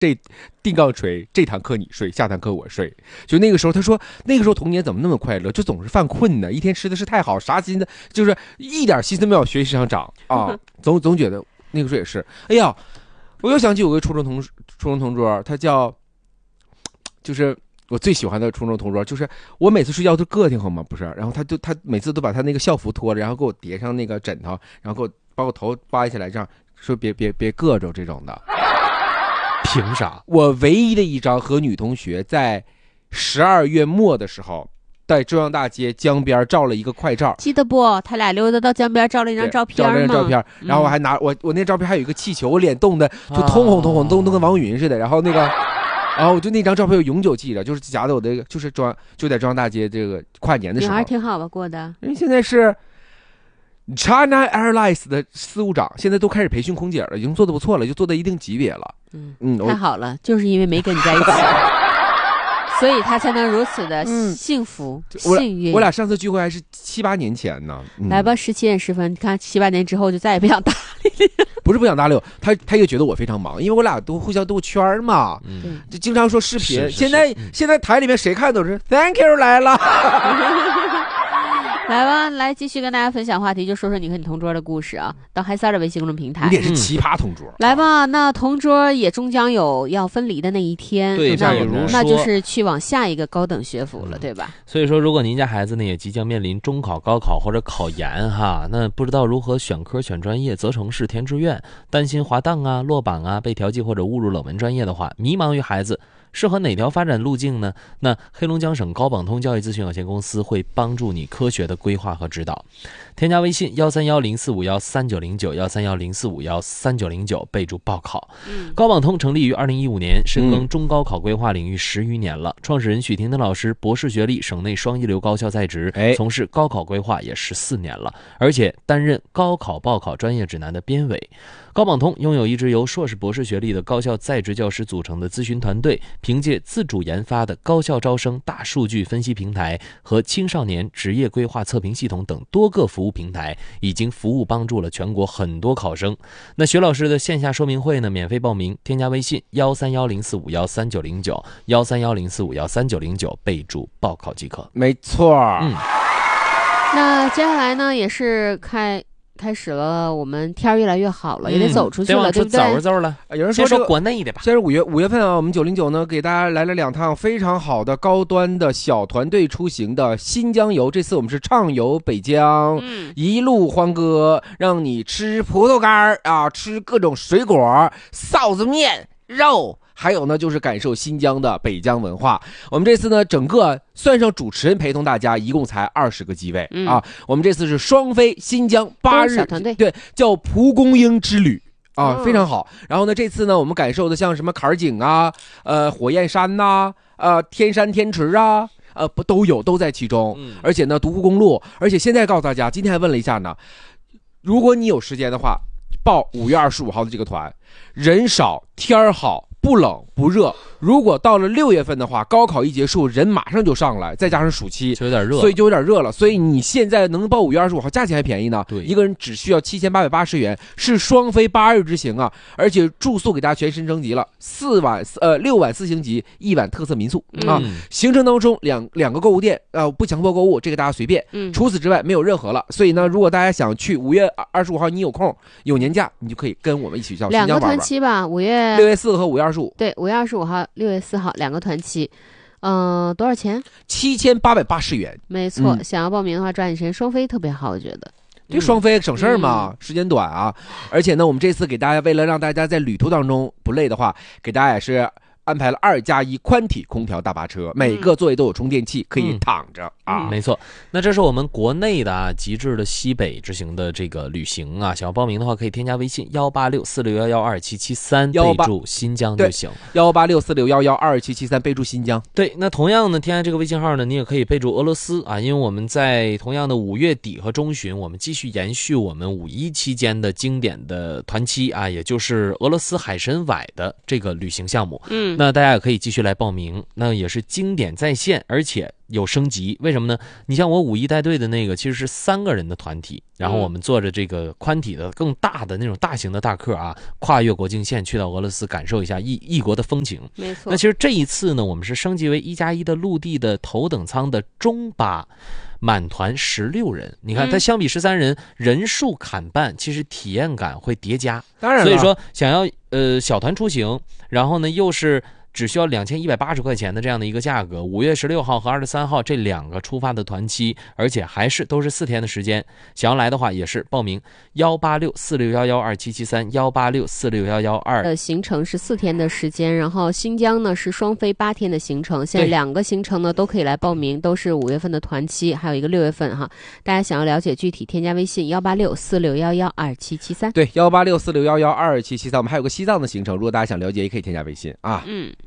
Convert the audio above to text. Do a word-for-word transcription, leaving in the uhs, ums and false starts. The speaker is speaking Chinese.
这定杠锤，这堂课你睡，下堂课我睡。就那个时候，他说那个时候童年怎么那么快乐，就总是犯困呢，一天吃的是太好，啥心思就是一点心思没有学习上长啊，总总觉得那个时候也是。哎呀，我又想起有个初中同初中同桌，他叫就是。我最喜欢的初中同桌就是我每次睡觉都个挺好嘛，不是？然后他就他每次都把他那个校服脱了，然后给我叠上那个枕头，然后给我把我头扒起来，这样说别别别硌着这种的。 凭啥？ 我唯一的一张和女同学在十二月末的时候，在中央大街江边照了一个快照， 记得不？他俩溜达到江边照了一张照片吗？ 照了一张照片，然后我还拿、嗯、我我那照片还有一个气球，我脸冻的就通红通红，冻都跟王云似的，然后那个。然后我就那张照片我永久记着，就是夹在我的就是中就在中央大街这个跨年的时候。 女孩挺好吧过的？ 因为现在是 China Airlines 的司务长，现在都开始培训空姐了，已经做得不错了，就做到一定级别了。 嗯嗯，太好了，就是因为没跟你在一起。所以他才能如此的幸福、嗯、幸运。 我俩上次聚会还是七八年前呢。 嗯、来吧，十七点十分，看七八年之后就再也不想搭理你。 不是不想搭理我，他他也觉得我非常忙，因为我俩都互相斗圈嘛，嗯，就经常说视频。是是是现在、嗯、现在台里面谁看都是 Thank you 来了。 来吧，来继续跟大家分享话题，就说说你和你同桌的故事啊。到嗨三的微信公众平台， 你也是奇葩同桌。嗯、 来吧，那同桌也终将有要分离的那一天， 对， 那比如说那就是去往下一个高等学府了，嗯、对吧？ 所以说，如果您家孩子呢也即将面临中考、高考或者考研哈，那不知道如何选科、选专业、择城市、填志愿，担心滑档啊、落榜啊、被调剂或者误入冷门专业的话，迷茫于孩子适合哪条发展路径呢？那黑龙江省高榜通教育咨询有限公司会帮助你科学的规划和指导。添加微信幺三幺零四五幺三九零九幺三幺零四五幺三九零九，备注报考。嗯、高榜通成立于二零一五年，深耕中高考规划领域十余年了。嗯、创始人许廷登老师博士学历，省内双一流高校在职，哎，从事高考规划也十四年了，而且担任高考报考专业指南的编委。高榜通拥有一支由硕士博士学历的高校在职教师组成的咨询团队，凭借自主研发的高校招生大数据分析平台和青少年职业规划测评系统等多个服务平台，已经服务帮助了全国很多考生。那徐老师的线下说明会呢，免费报名，添加微信幺三幺零四五幺三九零九幺三幺零四五幺三九零九，备注报考即可。 没错， 嗯。那接下来呢，也是开。开始了，我们天越来越好了，嗯、也得走出去了，对不对？ 走着走了。 有人说、 这个、说国内的吧。 现在是五月五月份啊，我们九零九呢给大家来了两趟非常好的高端的小团队出行的新疆游。这次我们是畅游北疆，嗯、一路欢歌，让你吃葡萄干啊，吃各种水果、臊子面、肉。还有呢，就是感受新疆的北疆文化。我们这次呢，整个算上主持人陪同大家，一共才二十个机位、嗯、啊。我们这次是双飞新疆八日， 小团队， 对，叫蒲公英之旅啊，哦、非常好。然后呢，这次呢，我们感受的像什么坎儿井啊、呃火焰山呐、啊、呃天山天池啊。呃，不都有，都在其中。嗯、而且呢，独库公路，而且现在告诉大家，今天还问了一下呢，如果你有时间的话，报五月二十五号的这个团，人少天好。不冷不热，如果到了六月份的话，高考一结束，人马上就上来，再加上暑期， 就有点热， 所以就有点热了。所以你现在能报五月二十五号，价钱还便宜呢。对，一个人只需要七千八百八十元，是双飞八日之行啊！而且住宿给大家全身升级了，四晚呃六晚四星级，一晚特色民宿、嗯、啊。行程当中两两个购物店啊、呃，不强迫购物，这个大家随便。嗯，除此之外没有任何了。所以呢，如果大家想去五月二十五号，你有空有年假，你就可以跟我们一起到新疆玩玩。 两个团期吧，五月六月四和五月二十五。 对，五月二十五号、六月四号两个团期，嗯、呃，多少钱？ 七千八百八十元。 没错、嗯，想要报名的话，抓紧时间，双飞特别好，我觉得。 这双飞省事儿嘛、嗯，时间短啊。而且呢，我们这次给大家为了让大家在旅途当中不累的话，给大家也是安排了二加一宽体空调大巴车，每个座位都有充电器，可以躺着、嗯、啊。 没错，那这是我们国内的啊极致的西北之行的这个旅行啊，想要报名的话可以添加微信幺八六四六幺幺二七七三，备注新疆就行。 幺八六四六幺幺二七七三，备注新疆。 对，那同样呢，添加这个微信号呢，你也可以备注俄罗斯啊，因为我们在同样的五月底和中旬，我们继续延续我们五一期间的经典的团期啊，也就是俄罗斯海参崴的这个旅行项目。嗯。那大家也可以继续来报名，那也是经典在线，而且有升级，为什么呢？你像我五一带队的那个，其实是三个人的团体，然后我们坐着这个宽体的、更大的那种大型的大客啊，跨越国境线去到俄罗斯，感受一下异异国的风情。 没错。 那其实这一次呢，我们是升级为一加一的陆地的头等舱的中巴。满团十六人，你看它相比十三人、嗯、人数砍半，其实体验感会叠加。 当然了， 所以说想要呃小团出行，然后呢又是只需要两千一百八十块钱的这样的一个价格，五月十六号和二十三号这两个出发的团期，而且还是都是四天的时间。想要来的话，也是报名幺八六四六幺幺二七七三幺八六四六幺幺二。 的行程是四天的时间，然后新疆呢是双飞八天的行程。现在两个行程呢都可以来报名，都是五月份的团期，还有一个六月份哈。大家想要了解具体，添加微信幺八六四六幺幺二七七三。 对，幺八六四六幺幺二七七三。我们还有个西藏的行程，如果大家想了解，也可以添加微信啊。 嗯。